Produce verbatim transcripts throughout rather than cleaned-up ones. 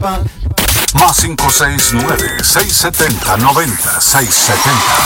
Más cinco seis nueve, seis siete cero, nueve cero seis siete cero.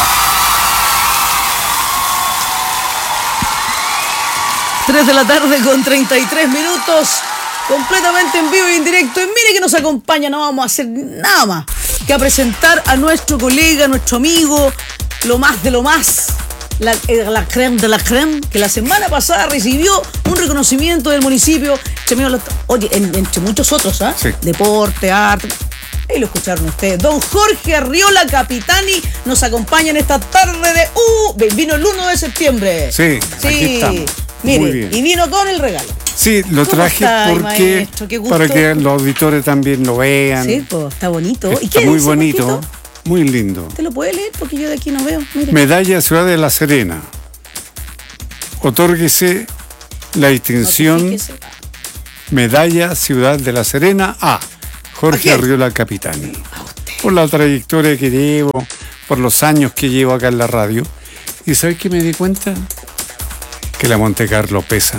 tres de la tarde con treinta y tres minutos, completamente en vivo y en directo. Y mire que nos acompaña, no vamos a hacer nada más que a presentar a nuestro colega, nuestro amigo, lo más de lo más, la, la creme de la creme, que la semana pasada recibió un reconocimiento del municipio, oye, en, entre muchos otros, ¿ah? ¿eh? Sí. Deporte, arte. Ahí lo escucharon ustedes. Don Jorge Arriola Capitani nos acompaña en esta tarde de... Uh, vino el uno de septiembre. Sí, sí. Aquí estamos. Mire, y vino con el regalo. Sí, lo traje está, porque para que los auditores también lo vean. Sí, pues está bonito. Está ¿Y qué muy dice, bonito, Jorgito? Muy lindo. ¿Te lo puede leer? Porque yo de aquí no veo. Mire. Medalla Ciudad de La Serena. Otórguese la distinción Notifíquese. Medalla Ciudad de La Serena a Jorge Arriola Capitani. Por la trayectoria que llevo, por los años que llevo acá en la radio. ¿Y sabes qué me di cuenta? Que la Monte Carlo pesa.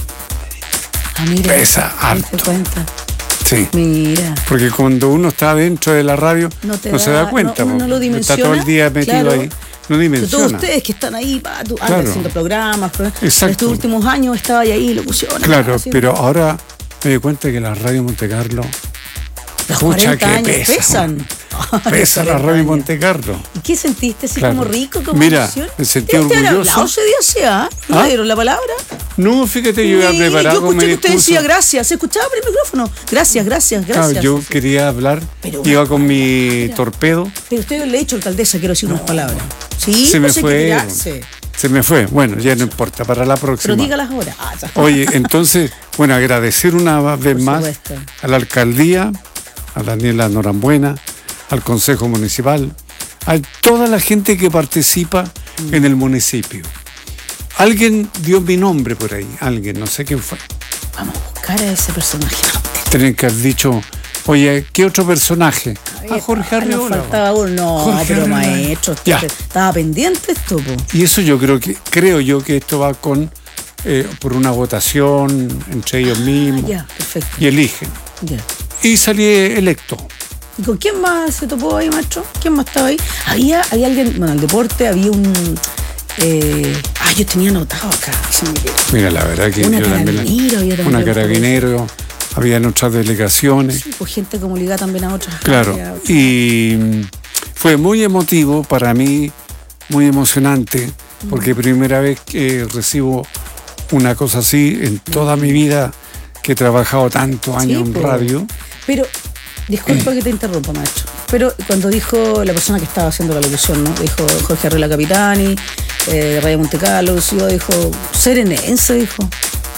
Ah, mira. Pesa harto. ¿Te cuenta? Sí. Mira. Porque cuando uno está dentro de la radio, no, no da, se da cuenta. No, uno no lo dimensiona. Está todo el día metido claro. ahí. No dimensiona. Todos ustedes que están ahí, pa, tú, claro. haciendo programas. Exacto. En estos últimos años estaba ahí, locución. Claro, así, pero ¿no? Ahora me doy cuenta que la radio Monte Carlo. Los cuarenta años pesa, pesan. Pesa la radio Monte Carlo. ¿Y qué sentiste? ¿Así claro. como rico? Como Mira, emoción? me sentí ¿Te orgulloso. ese día sea? ¿No ¿Ah? le dieron la palabra? No, fíjate, yo iba preparado con mi discurso. Yo escuché que usted discurso. decía gracias. ¿Se escuchaba por el micrófono? Gracias, gracias, gracias. Claro, yo sí, quería hablar, pero iba con mi mira, torpedo. Pero usted le ha dicho, alcaldesa, quiero decir no. unas palabras. Sí, se me pues fue. Se me fue. Bueno, ya no importa, para la próxima. Pero dígalas ahora. Ah, Oye, entonces, bueno, agradecer una vez por más supuesto. A la alcaldía, a Daniela Norambuena, al Consejo Municipal, a toda la gente que participa mm. en el municipio. Alguien dio mi nombre por ahí, alguien, no sé quién fue. Vamos a buscar a ese personaje. Tienen que haber dicho, oye, ¿qué otro personaje? A, ver, a Jorge Arriola. Nos faltaba uno, no, Jorge pero Arriola. Maestro, ya. Estaba pendiente esto. Po. Y eso yo creo que, creo yo que esto va con, eh, por una votación entre ellos mismos. Ah, ya, perfecto. Y eligen. Ya. Y salí electo. ¿Y con quién más se topó ahí, maestro? ¿Quién más estaba ahí? Había, había alguien, bueno, el deporte, había un... Eh, ah, yo tenía anotado acá. Mira, la verdad que una yo también... Una carabinero, había otras delegaciones. Sí, pues gente como ligada también a otras. Claro, a otras. Y fue muy emotivo para mí, muy emocionante, porque mm. primera vez que recibo una cosa así en toda mm. mi vida, que he trabajado tantos años sí, en pero, radio. Pero... Disculpa que te interrumpa, maestro. Pero cuando dijo la persona que estaba haciendo la locución, ¿no? Dijo Jorge Arriola Capitani, eh, Radio Monte Carlo, dijo serenense, dijo.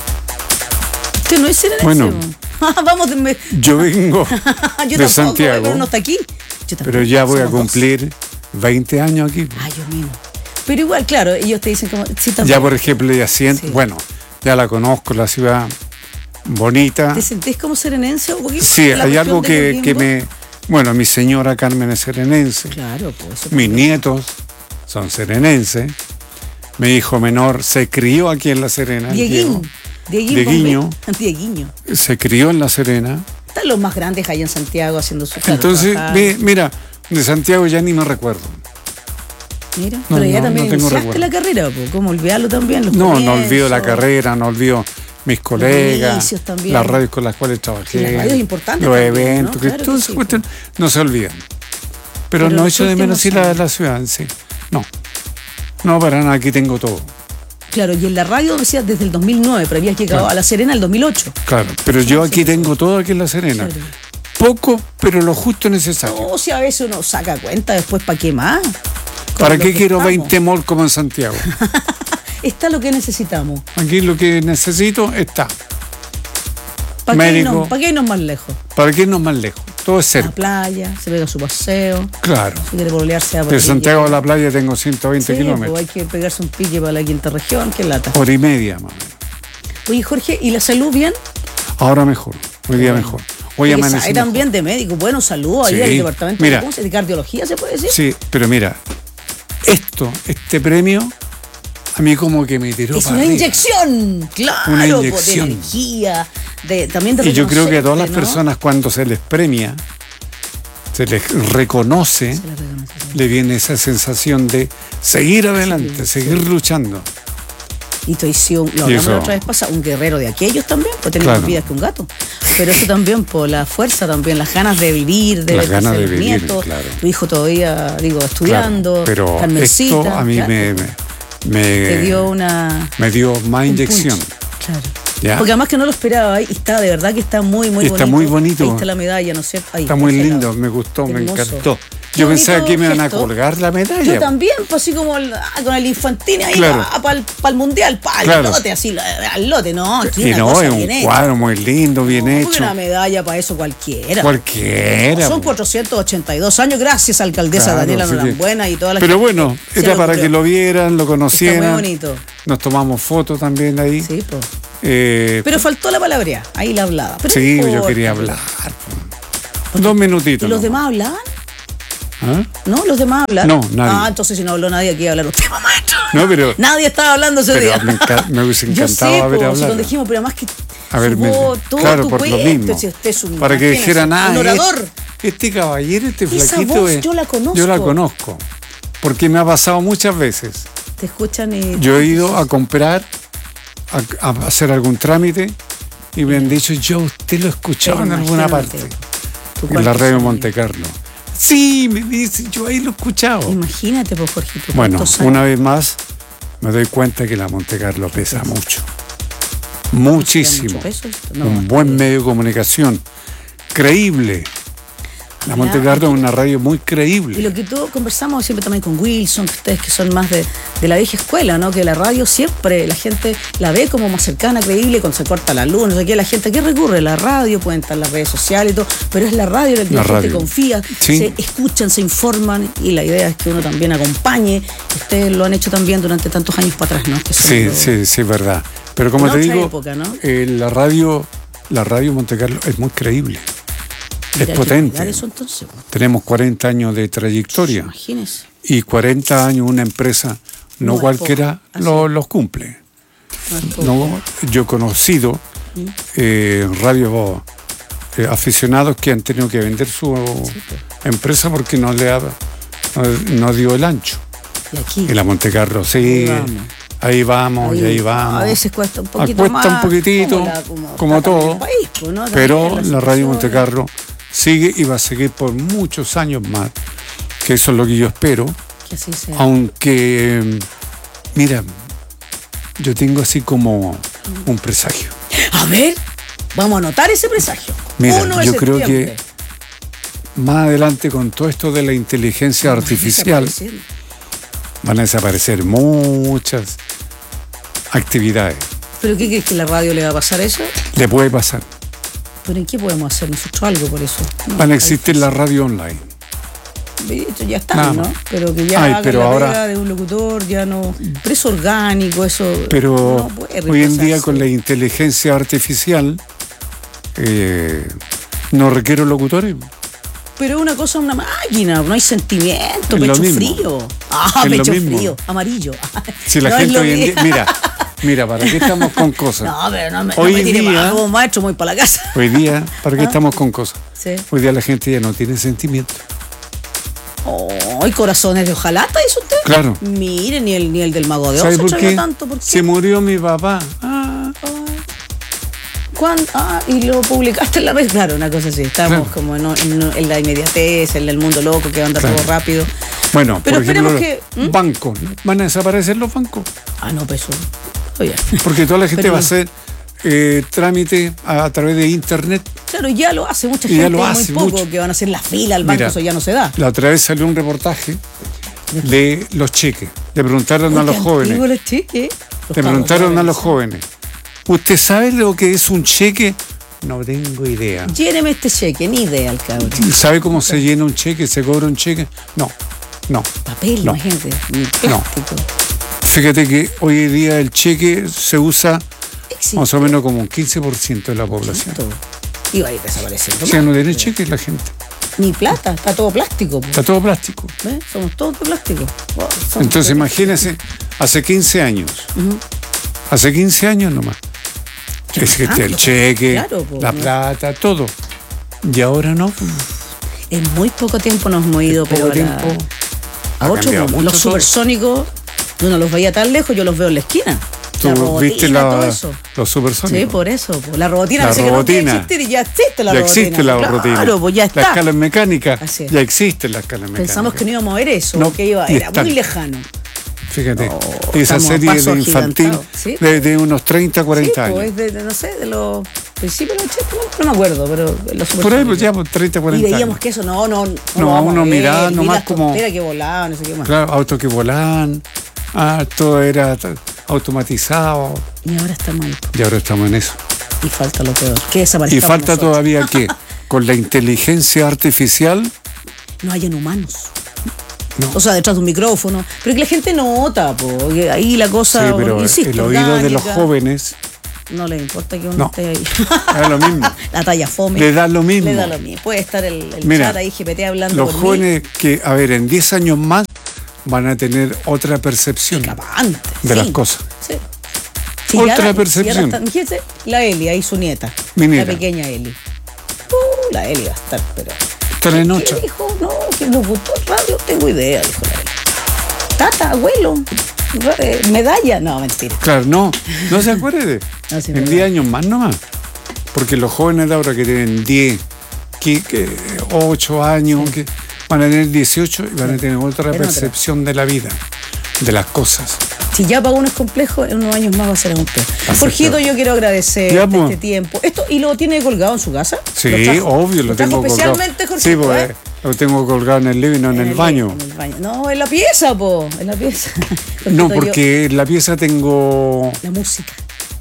Usted no es serenense. Bueno, vamos. De... yo vengo yo de Santiago, pero no está aquí. Yo pero ya voy a cumplir dos. veinte años aquí. Ah, yo mismo. Pero igual, claro, ellos te dicen como... Sí, ya, por ejemplo, ya siento, sí. bueno, ya la conozco, la ciudad... bonita. ¿Te sentís como serenense? Sí, hay algo que, que me... Bueno, mi señora Carmen es serenense. Claro, pues. Mis nietos son serenenses. Mi hijo menor se crió aquí en La Serena. Dieguín. Dieguiño. Dieguiño. Se crió en La Serena. Están los más grandes allá en Santiago haciendo su... Entonces, mi, mira, de Santiago ya ni me recuerdo. Mira, no, pero ya no, también no tengo iniciaste recuerdo. la carrera, pues, ¿cómo olvidarlo también? Los no, comienzos. no olvido la carrera, no olvido mis colegas, las radios con las cuales trabajé, las radios importantes los también, eventos, ¿no? que Claro todo que eso sí, cuestión, no se olvidan. Pero, Pero no echo de menos ir a la ciudad en sí. No, no para nada, aquí tengo todo. Claro, y en la radio decías desde el dos mil nueve, pero habías llegado claro. a La Serena en el dos mil ocho. Claro, pero yo aquí tengo todo aquí en La Serena. Claro. Poco, pero lo justo necesario. No, si a veces uno saca cuenta después, ¿para qué más? ¿Para qué quiero estamos? veinte mall como en Santiago? Está lo que necesitamos. Aquí lo que necesito está. ¿Para qué, irnos, ¿Para qué irnos más lejos? ¿Para qué irnos más lejos? Todo es cerca. A la playa, se pega su paseo. Claro. Si quiere bolearse a... De Santiago a la playa tengo ciento veinte sí, kilómetros. Pues hay que pegarse un pique para la quinta región, qué lata. Hora y media más o menos. Oye, Jorge, ¿y la salud bien? Ahora mejor, hoy día bueno. mejor. Hoy amanecí hay también de médicos. Bueno, saludos sí. ahí al departamento mira, de, de cardiología, ¿se puede decir? Sí, pero mira, esto, este premio a mí como que me tiró Es para una arriba. inyección, claro, Una po, inyección. de energía, de, también de Y yo creo que a todas las reconocerte, ¿no? personas cuando se les premia, se les reconoce, Se la reconoce, sí. le viene esa sensación de seguir adelante, Sí, seguir luchando. Y tú hiciste un, lo Y hablamos eso- la otra vez pasada, un guerrero de aquellos también, pues tenemos Claro. más vidas que un gato. Pero eso también, por la fuerza también, las ganas de vivir, de Las ver ganas crecer de los vivir, nietos, claro. tu hijo todavía, digo, estudiando, Claro, pero Carmencita, esto a mí claro, me, me, me- te dio una me dio más un inyección. punch, claro. ¿Ya? Porque además que no lo esperaba, y está, de verdad que está muy, muy Está bonito. muy bonito. Ahí está la medalla, ¿no es cierto? Ahí, Está muy ese lindo, lado. me gustó, me Hermoso. encantó. Qué Yo pensaba bonito que me iban a gesto. colgar la medalla. Yo también, pues así como el- ah, con el Infantini ahí Claro. para el mundial, para Claro. el lote, así, la- al lote, no, aquí Y una no, cosa es bien un hecha. cuadro muy lindo, bien No, porque hecho. una medalla para eso cualquiera. Cualquiera. Son po. cuatrocientos ochenta y dos años, gracias alcaldesa Claro, Daniela así que- Norambuena y toda la Pero gente bueno, que se era le para ocurrió. que lo vieran, lo Está conocieran. muy bonito. Nos tomamos fotos también ahí. Sí, pues. Eh, Pero faltó la palabra, ahí la hablaba. Pero sí, no yo importa. quería hablar. po. Dos minutitos. ¿Y los nomás. demás hablaban? ¿Ah? ¿No? ¿Los demás hablaban? No, nadie. Ah, entonces si no habló nadie aquí, hablar usted, mamá. No, pero- Nadie estaba hablando ese Pero día. me enca- me hubiese Yo encantado sé, haber po, si hablado. cuando dijimos, pero además que A ver, su me- voz, todo claro, tu por lo cuento, mismo. si usted es un, Para que imagínese, dijeran, ah, un orador. este, este caballero, este Esa flaquito. voz es- yo la conozco. Yo la conozco. Porque me ha pasado muchas veces. Te escuchan y... Yo he ido a comprar, a, a hacer algún trámite y me han dicho, yo usted lo he escuchado Pero en alguna imagínate, parte. tu En la cuarto radio sonido. Monte Carlo. Sí, me dice, yo ahí lo he escuchado. Imagínate, pues, Jorgito. Bueno, ¿cuántos años? una vez más me doy cuenta que la Monte Carlo pesa mucho. Muchísimo. mucho peso esto? No, Un buen medio de comunicación. Creíble. La Monte Mira, Carlo es una radio muy Y creíble. lo que tú conversamos siempre también con Wilson, que ustedes que son más de, de la vieja escuela, ¿no? Que la radio siempre la gente la ve como más cercana, creíble, cuando se corta la luz, no sé qué, la gente, ¿a qué recurre? La radio, pueden estar las redes sociales y todo, pero es la radio en la que la, La gente radio. confía, Sí. se escuchan, se informan y la idea es que uno también acompañe. Ustedes lo han hecho también durante tantos años para atrás, ¿no? Este Sí, sonido- sí, sí, verdad. Pero como En te otra digo, época, ¿no? eh, la radio, la radio Monte Carlo es muy creíble. Mira, Es hay que potente. cuidar eso entonces, pues. Tenemos cuarenta años de trayectoria Imagínense. y cuarenta años una empresa, no, No es cualquiera poco, así. lo- los cumple. No es poco. No, yo he conocido ¿Mm? eh, radio eh, aficionados que han tenido que vender su empresa porque no le ha, no, no dio el ancho. Y aquí. Y la Monte Carlo, sí, Ahí vamos. ahí vamos y Ahí, ahí vamos. A veces cuesta un Ah, poquito cuesta más. un poquitito, como, la- como como está también todo, el país, pues, ¿no? pero También la radio situación. Monte Carlo sigue y va a seguir por muchos años más, que eso es lo que yo espero, Que así sea. aunque, eh, mira, yo tengo así como un presagio. A ver, vamos a anotar ese presagio. Mira, Uno de yo creo septiembre. que más adelante con todo esto de la inteligencia artificial Desapareciendo. van a desaparecer muchas actividades. ¿Pero qué crees que la radio le va a pasar eso? Le puede pasar. ¿Pero en qué podemos hacer nosotros algo por eso? No, Van a está existir la radio online. difícil. Esto ya está, Nada ¿no? más. Pero que ya Ay, hagan pero la ahora- pega de un locutor, ya no... Pero es orgánico, eso... Pero no puede hoy en día reemplazarse. con la inteligencia artificial eh, no requiero locutores. Pero una cosa es una máquina, no hay sentimiento, Es lo pecho mismo. frío. Ah, Es lo pecho mismo. frío, amarillo. Si la No es gente lo hoy en mismo. día, mira, mira, ¿para qué estamos con cosas? No, pero no me, Hoy no me tire día- para abajo, maestro, voy para la casa. Hoy día, ¿para qué ¿Ah? estamos con cosas? Sí. Hoy día la gente ya no tiene sentimiento. Oh, hay corazones de hojalata, ¿hizo usted? Claro. Mire, ni el, ni el del mago de Oz ¿Sabe se por extrañó qué? tanto. ¿Por qué? Se murió mi papá. Ah, ¿Cuándo? Ah, y lo publicaste en la red. Claro, una cosa así. Estamos Claro. como en, en- en la inmediatez, en el mundo loco que anda Claro. todo rápido. bueno, Pero por ejemplo, esperemos que- ¿Mm? bancos. Van a desaparecer los bancos. Ah, no, pues eso. Oye. Porque toda la gente Pero- va a hacer eh, trámite a, a través de internet. Claro, ya lo hace mucha Y gente, ya lo muy hace poco, mucho. que van a hacer la fila al banco, Mira, eso ya no se da. La otra vez salió un reportaje de los cheques. Le preguntaron a Uy, los qué jóvenes. antiguo los cheques. Los Le cabros preguntaron a los jóvenes. jóvenes. ¿Usted sabe lo que es un cheque? No tengo idea. Lléneme este cheque, ni idea al cabrón. ¿Sabe cómo se llena un cheque? ¿Se cobra un cheque? No, no. Papel, No. imagínate. ni Plástico. Fíjate que hoy en día el cheque se usa Existe. más o menos como un quince por ciento de la población. Todo. Y va a ir desapareciendo. O sea, no tiene cheque la gente. Ni plata, está todo plástico. Po. Está todo plástico. ¿Ves? Somos todos de plástico. Wow, somos Entonces de- imagínense, hace quince años, Ujú. hace quince años nomás, Qué es que bastante, el cheque, claro, po, la ¿no? plata, todo. Y ahora no. En muy poco tiempo nos hemos ido, poco pero a, tiempo a ha otro cambiado mundo. mucho Los todo. supersónicos, yo no los veía tan lejos, yo los veo en la esquina. La Tú robotina, viste todo la- eso. los supersónicos. Sí, por eso. po. La robotina La dice que no robotina. puede existir y ya existe la ya robotina. existe la robotina. Claro, pues ya está. La escala mecánica, Así es. ya existe la escala mecánica. Pensamos que no íbamos a ver eso, No, que iba, y era están. muy lejano. Fíjate, No, esa estamos a serie paso de infantil agigantado, ¿sí? de, de unos treinta, cuarenta Sí, años. pues, es de, de, no sé, de los principios de los ochenta, no, no me acuerdo, pero los Por ahí, supersónicos. pues ya, pues, treinta, Y cuarenta veíamos años. que eso, no, no, no. No, lo vamos uno a ver, miraba vi nomás las como- tonteras que volaban, no sé qué más. Claro, autos que volaban, ah, todo era t- automatizado. Y ahora estamos ahí. Y ahora estamos en eso. Y falta lo peor. Que Y desaparezcamos falta nosotros. todavía que con la inteligencia artificial, No hayan humanos. no. O sea, detrás de un micrófono. Pero que la gente nota, porque ahí la cosa, Sí, pero insisto, el oído de los orgánica. jóvenes No le importa que uno No. esté ahí. da lo mismo. La talla fome. Le da lo mismo. Le da lo mismo. Puede estar el, el Mira, chat ahí G P T hablando Los con jóvenes que, a ver, en diez años más van a tener otra percepción antes, de sí. las cosas. Sí. Otra ya la- percepción. ya la está- fíjese, la Eli, ahí su nieta. Mi La nieta. pequeña Eli. Uh, la Eli va a estar, pero. Están en ocho. ¿Qué dijo? No, que nos gustó el radio, tengo idea, dijo la Eli. Tata, abuelo, ra- eh, medalla. No, mentira. Claro, no, no se acuerde. No, sí, en verdad. diez años más nomás. Porque los jóvenes de ahora que tienen diez, que, que ocho años, que van a tener dieciocho y van a tener otra Ven otra. percepción de la vida, de las cosas. Si ya para uno es complejo, en unos años más va a ser aún peor. ser Jorgito, peor. yo quiero agradecer Ya, este pues. tiempo. Esto, ¿y lo tiene colgado en su casa? Sí, ¿Lo trajo? obvio, lo, trajo tengo especialmente, colgado. Jorgito, Sí, pues, ¿eh? lo tengo colgado en el living, no en, el, baño. En el baño. No, en la pieza, po. En la pieza. No, Jorgito, yo- porque en la pieza tengo... la música.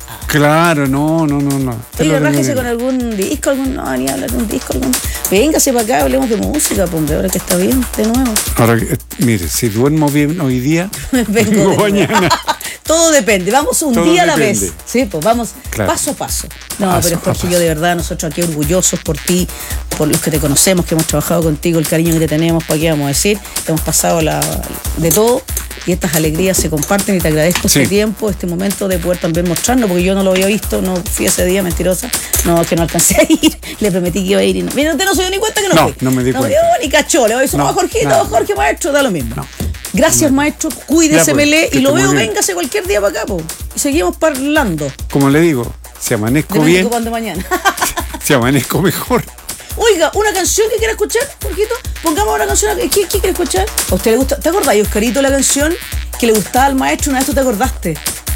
Claro, no, no, no, no. Te lo Oiga, tengo rájese en- con algún disco, algún. No, ni hablar de un disco, algún. Véngase para acá, hablemos de música, pues, ahora que está bien, de nuevo. Ahora, eh, mire, si duermo bien hoy día, Vengo vengo de nuevo. mañana. Todo depende, vamos un Todo día a la depende. vez. Sí, pues vamos Claro. paso a paso. No, Paso pero a Jorge, paso. yo de verdad, nosotros aquí orgullosos por ti, por los que te conocemos, que hemos trabajado contigo, el cariño que te tenemos, ¿para qué vamos a decir? Hemos pasado la, de todo y estas alegrías se comparten y te agradezco Sí. este tiempo, este momento de poder también mostrarnos, porque yo no lo había visto, no fui ese día, mentirosa, no, que no alcancé a ir, le prometí que iba a ir y no. Mira, usted no se dio ni cuenta que no No, fui. no me di no cuenta. dio ni cachó, le voy a decir, No, no, Jorgito, nada. Jorge Maestro, da lo mismo. No. Gracias, maestro, cuídese, Ya, pues, Melé, que y lo esté veo, muy bien. véngase cualquier día para acá, po. Y seguimos parlando. Como le digo, si amanezco De bien, cuando mañana. si amanezco mejor. Oiga, una canción que quiera escuchar, Jorgito. Pongamos una canción. ¿Qué, qué quiere escuchar? ¿A usted le gusta? ¿Te acordás, Oscarito, la canción que le gustaba al maestro? Una vez tú te acordaste.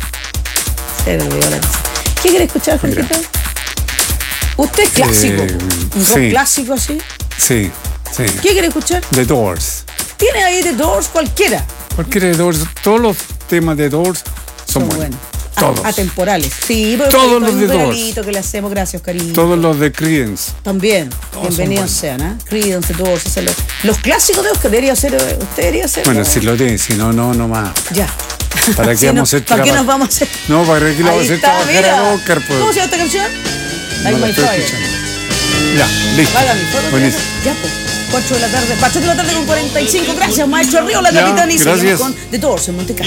Se le olvidó la canción. ¿Qué quiere escuchar, Jorgito? Mira. Usted es clásico. Eh, un rock sí. clásico así. Sí, sí. ¿Qué quiere escuchar? The Doors. Tiene ahí The Doors cualquiera. Cualquiera de Doors, todos los temas de Doors son, buenos. A- Todos. Atemporales. Sí, pero Todos Oscarito, los hay de un Doors. regalito que le hacemos. Gracias, Oscarito. Todos los de Creedence. También, Todos bienvenidos son sean, ¿ah? Creedence, The Doors, ese lo- los clásicos de Oscar debería ser, eh, usted debería ser. Bueno, ¿no? si lo tiene, si no, no, no más. Ya. ¿Para qué Si vamos no, a hacer ¿para qué trabajo? nos vamos a hacer? No, ¿para qué lo vamos a Ahí hacer está, trabajar mira. a Oscar? Pues? ¿Cómo se llama esta canción? No Like la My estoy Fire. escuchando. Ya, listo. Válgame, ¿cuándo Buenísimo. tenemos? Ya, pues. cuatro de la tarde, cuatro de la tarde con cuarenta y cinco. Gracias, maestro Río, la Ya, capitana. Y seguimos gracias. con The Doors en Monte Carlo.